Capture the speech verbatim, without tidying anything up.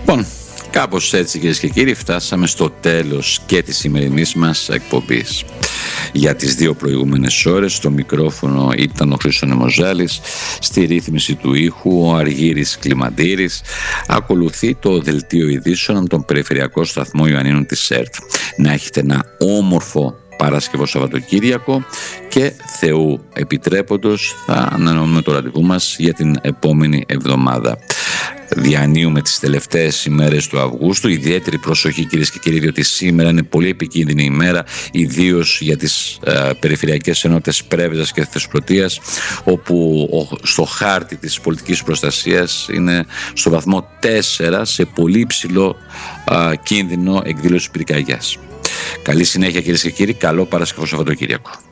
Λοιπόν, κάπως έτσι, κυρίες και κύριοι, φτάσαμε στο τέλος και της σημερινής μας εκπομπής. Για τις δύο προηγούμενες ώρες στο μικρόφωνο ήταν ο Χρήστος Νεμοζάλης, στη ρύθμιση του ήχου ο Αργύρης Κλιμαντήρης. Ακολουθεί το δελτίο ειδήσεων από τον Περιφερειακό Σταθμό Ιωαννίνων της ΕΡΤ. Να έχετε ένα όμορφο Παρασκευό Σαββατοκύριακο και Θεού επιτρέποντος θα ανανεώνουμε το ραντεβού μας για την επόμενη εβδομάδα. Διανύουμε τις τελευταίες ημέρες του Αυγούστου. Ιδιαίτερη προσοχή, κυρίες και κύριοι, διότι σήμερα είναι πολύ επικίνδυνη ημέρα, ιδίως για τις ε, περιφερειακές ενότητες Πρέβεζας και Θεσπρωτείας, όπου ο, στο χάρτη της πολιτικής προστασίας είναι στο βαθμό τέσσερα, σε πολύ υψηλό ε, κίνδυνο εκδήλωση πυρκαγιάς. Καλή συνέχεια, κυρίες και κύριοι. Καλό Παρασκευό Σαββατοκύριακο.